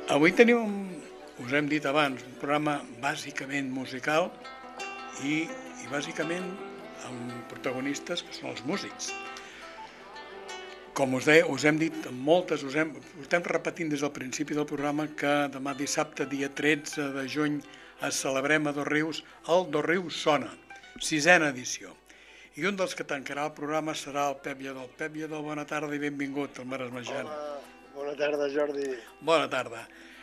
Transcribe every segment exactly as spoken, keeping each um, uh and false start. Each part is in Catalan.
Avui tenim, us hem dit abans, un programa bàsicament musical i, i bàsicament amb protagonistes que són els músics. Com us, deia, us hem dit moltes, us hem, us estem repetint des del principi del programa que demà dissabte, dia tretze de juny, es celebrem a Dosrius el Dosrius Sona, sisena edició. I un dels que tancarà el programa serà el Pep Lledó. Pep Lledó, bona tarda i benvingut al Maresmejant. Hola, bona tarda, Jordi. Bona tarda.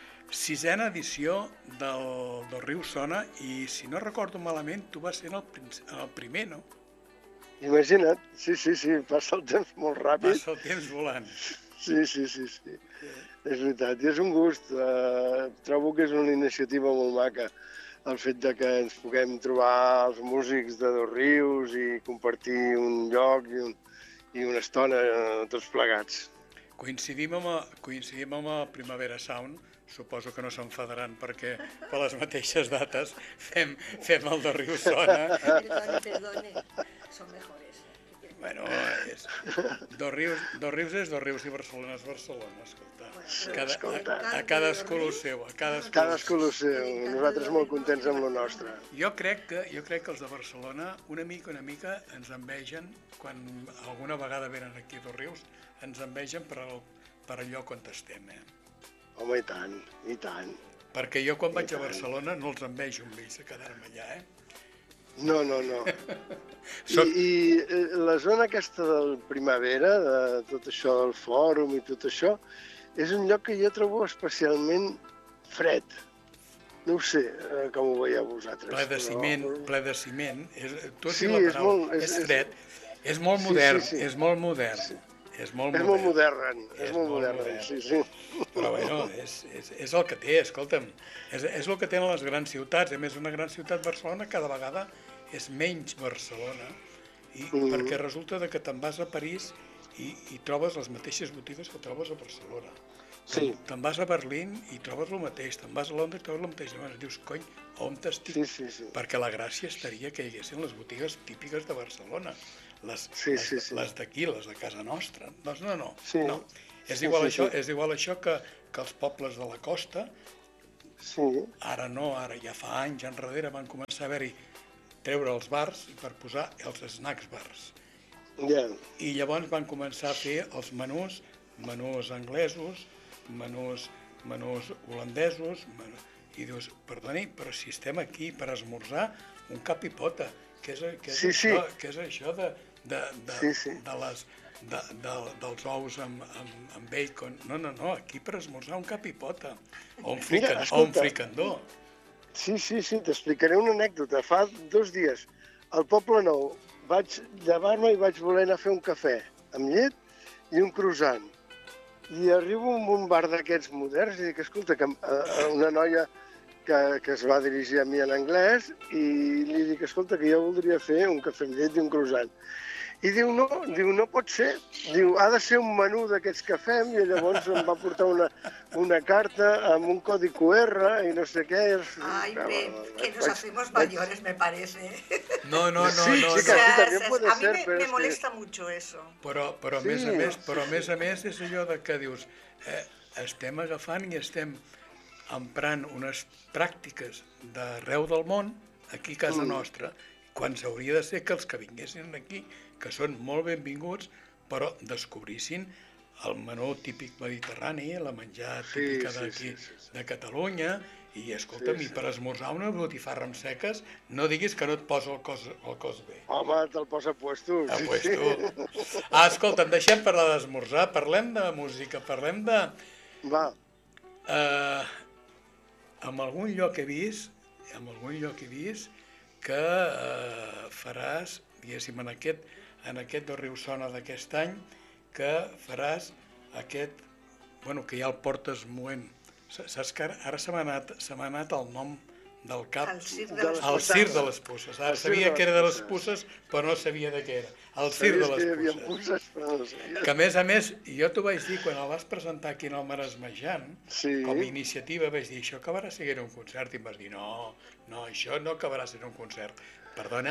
Sisena edició del Dosrius Sona i, si no recordo malament, tu vas ser el, el primer, no? Imagina't, sí, sí, sí, passa el temps molt ràpid. Passa el temps volant. Sí, sí, sí, sí, sí. És veritat, i és un gust. Uh, trobo que és una iniciativa molt maca el fet de que ens puguem trobar els músics de Dosrius i compartir un lloc i, un, i una estona uh, tots plegats. Coincidim amb, a, coincidim amb el Primavera Sound, suposo que no s'enfadaran perquè per les mateixes dates fem, fem el Dosrius Sona. Perdone, perdone, son mejores. Bueno, és, Dosrius, Dosrius és Dosrius i Barcelona és Barcelona, escolta. Cada, a, a cadascú el seu, a cadascú, cadascú el seu. Nosaltres molt contents amb lo nostre. Jo crec que jo crec que els de Barcelona una mica una mica ens envegen quan alguna vegada venen aquí a Dosrius, ens envegen per, el, per el lloc on estem, eh? Home, i tant, i tant. Perquè jo quan vaig a Barcelona no els envejo amb ells a quedar-me allà, eh? No, no, no. Soc... I, I la zona aquesta del Primavera, de tot això del fòrum i tot això, és un lloc que jo trobo especialment fred. No ho sé com ho veieu vosaltres. Ple de ciment, però... ple de ciment. És, tu has sí, dit la paraula, és, molt, és, és fred, és molt modern, sí, sí, sí. és molt modern. Sí. És molt és modern. Molt modern. És, és molt modern, modern, sí, sí. Però bueno, és, és, és el que té, escolta'm. És, és el que tenen les grans ciutats. A més, una gran ciutat, Barcelona, cada vegada és menys Barcelona. I mm. perquè resulta que te'n vas a París i, i trobes les mateixes botigues que trobes a Barcelona. Sí. Te'n vas a Berlín i trobes el mateix. Te'n vas a Londres i trobes el mateix. Llavors dius, cony, on estic? Sí, sí, sí. Perquè la gràcia estaria que hi haguessin les botigues típiques de Barcelona. Les, sí, sí, sí. les d'aquí, les de casa nostra. Doncs no, no. Sí. no. És, sí, igual sí, això, sí. és igual això que, que els pobles de la costa, sí. Ara no, ara ja fa anys enrere van començar a haver-hi treure els bars per posar els snacks bars. Yeah. I llavors van començar a fer els menús, menús anglesos, menús, menús holandesos, menús... i dius, perdoni, però si estem aquí per esmorzar, un cap i pota, què és, què és, sí, això, sí. què és això de, de, de, sí, sí. de les, de, de, dels ous amb, amb, amb bacon? No, no, no, aquí per esmorzar un cap i pota, o un, frican, Mira, o un fricandó. Sí, sí, sí, t'explicaré una anècdota. Fa dos dies, al Poble Nou, vaig llevar-me i vaig voler anar a fer un cafè amb llet i un croissant. I arribo a un bar d'aquests moderns i dic, escolta, que una noia que, que es va dirigir a mi en anglès i li dic, escolta, que jo voldria fer un cafè amb llet i un croissant. I diu, no, diu, no pot ser. Diu, ha de ser un menú d'aquests que fem, i llavors em va portar una, una carta amb un codi cu erre i no sé què. Ai, Pep, que nos hacemos mayores, me parece. No, no, no. Sí, no, sí, que no. sí, també puede a mi ser, me, però me és molesta que... mucho eso. Però, però, sí, a més a més, però a sí, més sí. a més és allò de que dius, eh, estem agafant i estem emprant unes pràctiques d'arreu del món, aquí a casa Mm. nostra, quan s'hauria de ser que els que vinguessin aquí, que són molt benvinguts, però descobrissin el menú típic mediterrani, la menjar típica Sí, sí, d'aquí, sí, sí, sí. de Catalunya, i escolta'm, Sí, i sí. per esmorzar una botifarra amb seques, no diguis que no et posa el cos, el cos bé. Home, te'l posa a puesto. A Sí, puesto. sí. Ah, escolta'm, deixem parlar d'esmorzar, parlem de música, parlem de... Va. Eh, en algun lloc he vist, en algun lloc he vist que eh, faràs, diguéssim, en aquest, en aquest Dosrius Sona d'aquest any, que faràs aquest, bueno, que ja el portes moent. Saps que ara, ara se m'ha anat, se m'ha anat el nom del cap. El Circ de les El Circ de les Puces. Ara El Circ sabia de que era de les les Puces, però no sabia de què era. El Circ de Sabies que hi les havia Puces. puces, però no sabies. Que a més a més, jo t'ho vaig dir quan el vas presentar aquí en el Maresmejant, Sí. com a iniciativa vaig dir, això acabarà sent un concert, i em vas dir, no, no, això no acabarà sent un concert. Perdona,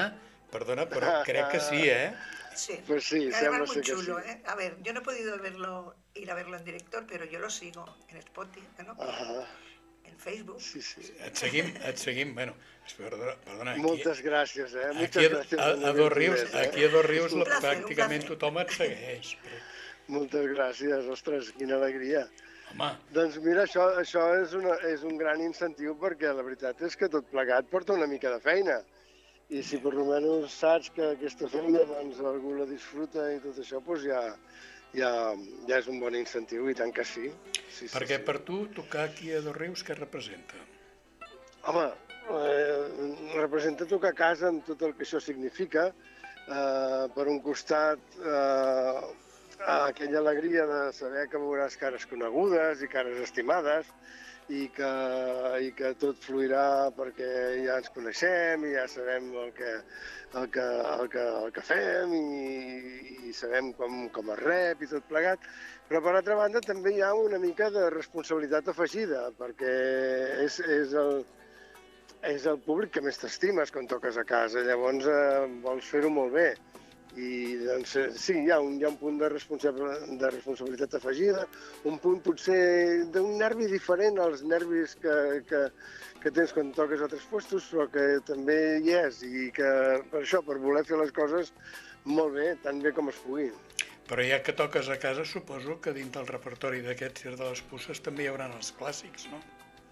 Perdona, però crec que sí, ¿eh? Sí, Pues sí, y además sembla muy ser que chulo, sí. ¿eh? A ver, yo no he podido verlo, ir a verlo en directo, pero yo lo sigo en Spotify, ¿no? Ah, En Facebook. sí, sí. Et seguim, et seguim. Bueno, perdona, perdona aquí, Moltes gràcies, eh? aquí Muchas a, gracias, a, Ana a Dos Rius, Bertomés, eh? aquí a Dos Rius Un la, placer, un pràcticament placer. tothom et segueix. Però, Moltes gràcies, ostres, quina alegria. home, Doncs mira, això, això és, una, és un gran incentiu perquè la veritat és que tot plegat porta una mica de feina. I si per almenys saps que aquesta feina doncs, algú la disfruta i tot això, doncs ja, ja, ja és un bon incentiu, i tant que sí. sí, sí perquè sí. per tu tocar aquí a Dos Rius què representa? Home, eh, representa tocar a casa amb tot el que això significa. Eh, per un costat, eh, aquella alegria de saber que veuràs cares conegudes i cares estimades i que, i que tot fluirà perquè ja ens coneixem i ja sabem el que, el que, el que, el que fem i, i sabem com, com es rep i tot plegat. Però, per altra banda, també hi ha una mica de responsabilitat afegida, perquè és, és el, és el públic que més t'estimes quan toques a casa, llavors eh, vols fer-ho molt bé. I doncs sí, hi ha un, hi ha un punt de, responsabil de responsabilitat afegida, un punt potser d'un nervi diferent als nervis que, que, que tens quan toques a altres puestos, però que també hi és, i que per això, per voler fer les coses molt bé, tan bé com es pugui. Però ja que toques a casa, suposo que dins del repertori d'aquest Circ de les Puces també hi haurà els clàssics, no?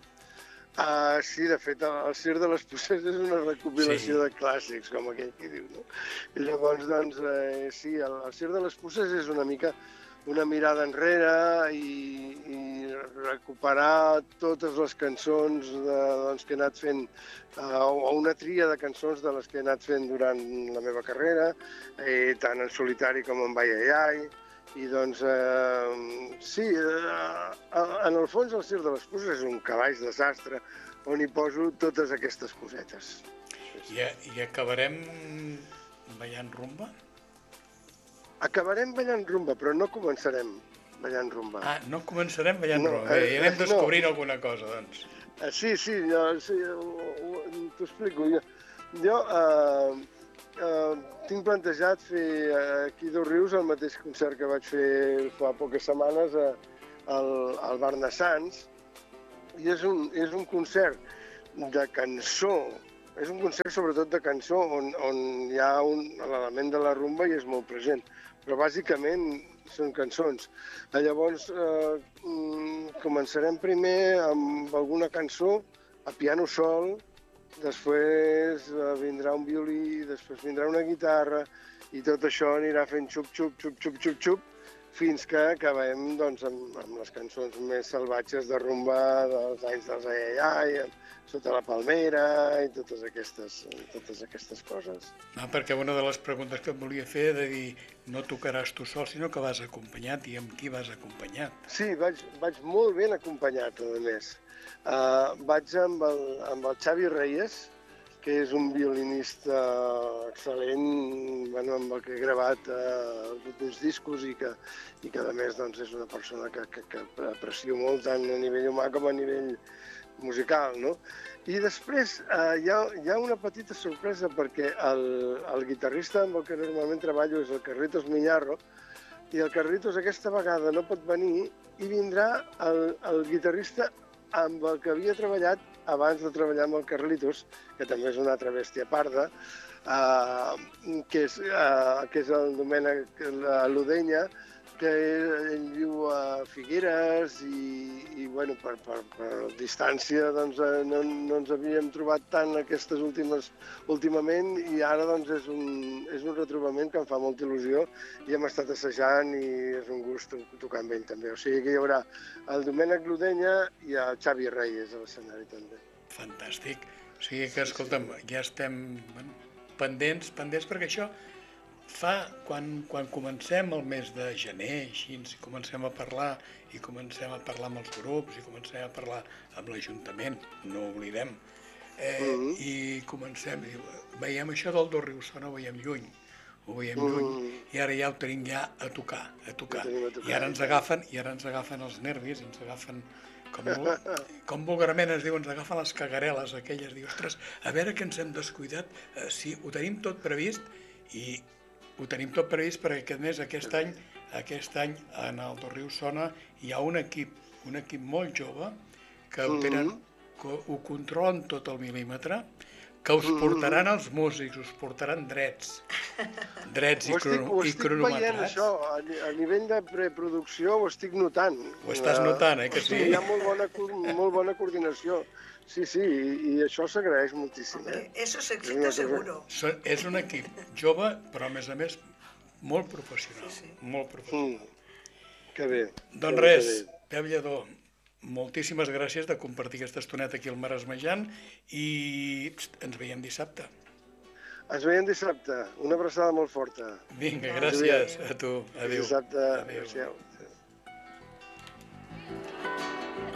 Uh, sí, de fet, el Circ de les Puces és una recopilació Sí. de clàssics, com aquell que diu, no? I llavors, doncs, eh, sí, el, el Circ de les Puces és una mica una mirada enrere i, i recuperar totes les cançons de, doncs, que he anat fent, uh, o una tria de cançons de les que he anat fent durant la meva carrera, eh, tant en solitari com en Ai Ai Ai. I doncs, eh, sí, eh, en el fons el Circ de les Puces és un cavall de sastre on hi poso totes aquestes cosetes. I, i acabarem ballant rumba? Acabarem ballant rumba, però no començarem ballant rumba. Ah, no començarem ballant No, rumba. Bé, eh, ja anem no. descobrint alguna cosa, doncs. Eh, Sí, sí, jo, sí t'ho explico. Jo, jo eh, eh, tinc plantejat fer aquí a Dos Rius el mateix concert que vaig fer fa poques setmanes a, al, al Barnassans, i és un, és un concert de cançó, és un concert sobretot de cançó on, on hi ha l'element de la rumba i és molt present, però bàsicament són cançons. Llavors eh, començarem primer amb alguna cançó a piano sol, després vindrà un violí, després vindrà una guitarra i tot això anirà fent xup, xup, xup, xup, xup, xup, fins que acabem doncs, amb, amb les cançons més salvatges de rumba dels anys dels Ai Ai Ai, Sota la palmera i totes aquestes, totes aquestes coses. Ah, perquè una de les preguntes que et volia fer era de dir no tocaràs tu sol, sinó que vas acompanyat, i amb qui vas acompanyat? Sí, vaig, vaig molt ben acompanyat, a més. Uh, vaig amb el, amb el Xavi Reyes, que és un violinista excel·lent, bueno, amb el que he gravat uh, els últims discos i que, i que a més doncs, és una persona que, que, que aprecio molt tant a nivell humà com a nivell musical, no? I després uh, hi, ha, hi ha una petita sorpresa perquè el, el guitarrista amb el que normalment treballo és el Carlitos Miñarro, i el Carlitos aquesta vegada no pot venir i vindrà el, el guitarrista amb el que havia treballat abans de treballar amb el Carlitos, que també és una altra bèstia parda, eh, que, és, eh, que és el Domènec Ludenya, que ell viu a Figueres i, i bueno, per, per, per distància doncs, no, no ens havíem trobat tant aquestes últimes, últimament, i ara doncs, és, un, és un retrobament que em fa molta il·lusió i hem estat assajant i és un gust tocar amb ell també. O sigui que hi haurà el Domènec Ludenya i el Xavi Reyes a l'escenari també. Fantàstic. O sigui que, escolta'm, ja estem bueno, pendents, pendents perquè això fa, quan, quan comencem el mes de gener, així, i comencem a parlar, i comencem a parlar amb els grups, i comencem a parlar amb l'Ajuntament, no ho oblidem, eh, uh-huh. i comencem, i veiem això del Dos Rius, no ho veiem lluny. ho veiem lluny, i ara ja ho tenim ja a tocar, a tocar. I ara ens agafen, i ara ens agafen els nervis, ens agafen, com, com vulgarment es diu, ens agafen les cagareles aquelles, diu, ostres, a veure que ens hem descuidat, eh, sí, ho tenim tot previst, i ho tenim tot previst perquè aquest mes, aquest any, aquest any en el Torriu Sona hi ha un equip, un equip molt jove que ho tenen, que ho controlen tot el mil·límetre, que us portaran els músics, us portaran drets, drets i, crono, ho i estic veient, cronometrats. això, a, a nivell de preproducció ho estic notant. Ho estàs notant, eh, que sí? Hi ha molt bona, molt bona coordinació. Sí, sí, i, i això s'agraeix moltíssim. Hombre, Eh? eso es éxito seguro. Són- És un equip jove, però a més a més molt professional, Sí, sí. molt professional. Mm. Que bé. Doncs que bé, res, que bé. Pep Lledó, moltíssimes gràcies de compartir aquesta estoneta aquí al Maresmejant i pst, ens veiem dissabte. Ens veiem dissabte. Una abraçada molt forta. Vinga, gràcies a tu. Adéu. Dissabte. Adéu. Adéu.